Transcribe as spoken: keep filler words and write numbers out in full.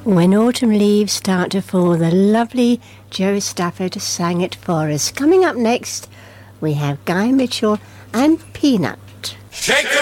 When Autumn Leaves Start to Fall, the lovely Jo Stafford sang it for us. Coming up next, we have Guy Mitchell and Peanut. Shake